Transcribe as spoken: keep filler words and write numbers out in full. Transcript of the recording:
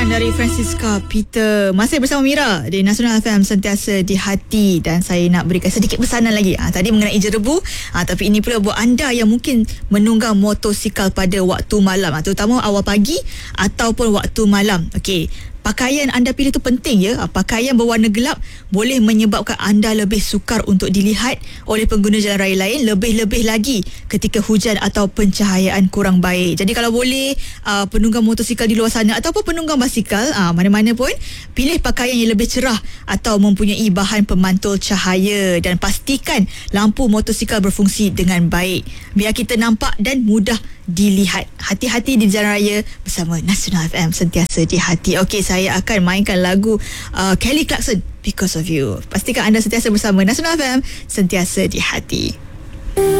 Kelahiran dari Francisca Peter. Masih bersama Mira di Nasional F M, sentiasa di hati. Dan saya nak berikan sedikit pesanan lagi. ha, Tadi mengenai jerebu, ha, tapi ini pula buat anda yang mungkin menunggang motosikal pada waktu malam, ha, terutama awal pagi ataupun waktu malam. Okey, pakaian anda pilih tu penting ya. Pakaian berwarna gelap boleh menyebabkan anda lebih sukar untuk dilihat oleh pengguna jalan raya lain, lebih-lebih lagi ketika hujan atau pencahayaan kurang baik. Jadi kalau boleh, uh, penunggang motosikal di luar sana ataupun penunggang basikal, uh, mana-mana pun, pilih pakaian yang lebih cerah atau mempunyai bahan pemantul cahaya, dan pastikan lampu motosikal berfungsi dengan baik biar kita nampak dan mudah dilihat. Hati-hati di jalan raya bersama Nasional F M, sentiasa di hati. Okey, saya akan mainkan lagu uh, Kelly Clarkson, Because of You. Pastikan anda sentiasa bersama Nasional F M, sentiasa di hati.